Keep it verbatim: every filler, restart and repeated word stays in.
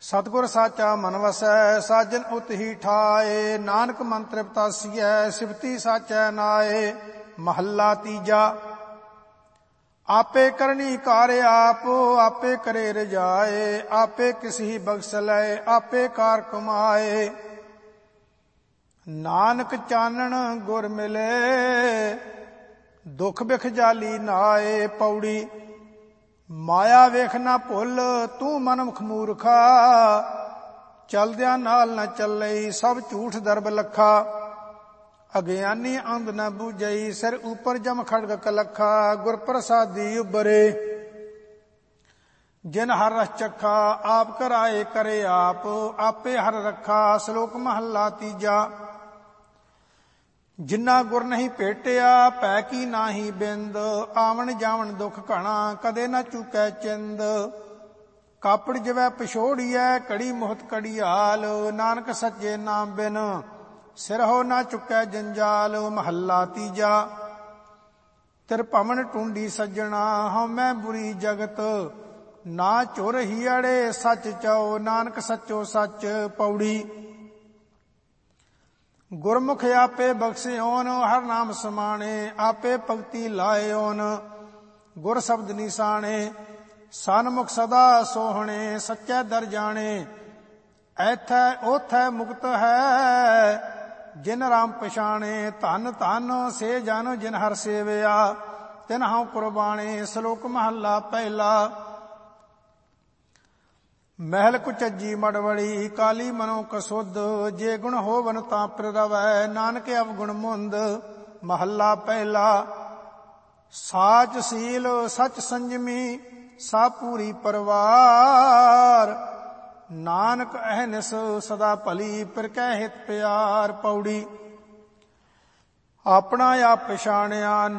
ਸਤਿਗੁਰ ਸਾਚਾ ਮਨ ਵਸੈ, ਸਾਜਨ ਉਤ ਹੀ ਠਾਏ। ਨਾਨਕ ਮਨ ਤ੍ਰਿਪਤਾਸੀਐ, ਸਿਫਤੀ ਸਾਚੈ ਨਾਏ। ਮਹੱਲਾ ਤੀਜਾ। ਆਪੇ ਕਰਨੀ ਕਾਰ ਆਪ, ਆਪੇ ਕਰੇ ਰਜਾਏ। ਆਪੇ ਕਿਸੀ ਬਖਸ਼ ਲੈ, ਆਪੇ ਕਾਰ ਕਮਾਏ। ਨਾਨਕ ਚਾਨਣ ਗੁਰ ਮਿਲੇ, ਦੁਖ ਬਿਖ ਜਾਲੀ ਨਾਏ। ਪੌੜੀ। ਮਾਇਆ ਵੇਖ ਨਾ ਭੁੱਲ, ਤੂੰ ਮਨਮੁਖ ਮੂਰਖਾ। ਚਲਦਿਆਂ ਨਾਲ ਨਾ ਚੱਲਈ, ਸਭ ਝੂਠ ਦਰਬ ਲੱਖਾ। ਅਗਿਆਨੀ ਅੰਧ ਨ ਬੂਝਈ, ਸਿਰ ਉਪਰ ਜਮ ਖੜਗ ਕਲੱਖਾ। ਗੁਰ ਪ੍ਰਸਾਦੀ ਉਬਰੇ, ਜਿਨ ਹਰ ਰਸ ਚੱਖਾ। ਆਪ ਕਰਾਏ ਕਰੇ ਆਪ, ਆਪੇ ਹਰ ਰੱਖਾ। ਸ਼ਲੋਕ ਮਹੱਲਾ ਤੀਜਾ। ਜਿੰਨਾ ਗੁਰ ਨਹੀਂ ਭੇਟਿਆ, ਭੈ ਕੀ ਨਾਹੀ ਬਿੰਦ। ਆਵਣ ਜਾਵਣ ਦੁਖ ਘਣਾ, ਕਦੇ ਨਾ ਚੁਕੈ ਚਿੰਦ। ਕਾਪੜ ਜਿਵੈ ਪਛੋੜੀਐ, ਕੜੀ ਮੁਹਤ ਕੜੀਆਲ। ਨਾਨਕ ਸੱਚੇ ਨਾਮ ਬਿਨ, ਸਿਰਹੁ ਨਾ ਚੁਕੈ ਜੰਜਾਲ। ਮਹੱਲਾ ਤੀਜਾ। ਤਿਰਭਵਨ ਟੁੰਡੀ ਸੱਜਣਾ, ਹਉਮੈ ਬੁਰੀ ਜਗਤ। ਨਾ ਝੁਰ ਹੀਅੜੇ, ਸੱਚ ਚਉ। ਨਾਨਕ ਸੱਚੋ ਸੱਚ। ਪੌੜੀ। ਗੁਰਮੁਖ ਆਪੇ ਬਖਸ਼ਿਓਨ, ਹਰ ਨਾਮ ਸਮਾਣੇ। ਆਪੇ ਭਗਤੀ ਲਾਇਓਨ, ਗੁਰ ਸ਼ਬਦ ਨਿਸ਼ਾਨੇ। ਸਨਮੁਖ ਸਦਾ ਸੋਹਣੇ, ਸੱਚੈ ਦਰ ਜਾਣੇ। ਐਥੈ ਓਥੈ ਮੁਕਤ ਹੈ, ਜਿਨ ਰਾਮ ਪਛਾਣੇ। ਧਨ ਧਨ ਸੇ ਜਨ, ਜਿਨ ਹਰ ਸੇਵਿਆ। ਤਿਨ ਹਉ ਕੁਰਬਾਣੇ। ਸ਼ਲੋਕ ਮਹੱਲਾ ਪਹਿਲਾ। ਮਹਿਲ ਕੁਚੱਜੀ ਮੜਵੜੀ, ਕਾਲੀ ਮਨੋ ਕਸੁੱਧ। ਜੇ ਗੁਣ ਹੋਵਨ ਤਾਂ ਪ੍ਰਰਵੈ, ਨਾਨਕ ਅਵਗੁਣ ਮੁੰਦ। ਮਹੱਲਾ ਪਹਿਲਾ। ਸਾਚ ਸੀਲ ਸਚ ਸੰਜਮੀ, ਸਾ ਪੂਰੀ ਪਰਵਾਰ। ਨਾਨਕ ਅਹਨਿਸ ਸਦਾ ਭਲੀ, ਪਿਰ ਕੈ ਹਿਤ ਪਿਆਰ। ਪੌੜੀ। ਆਪਣਾ ਆਪ ਪਛਾਣਿਆ,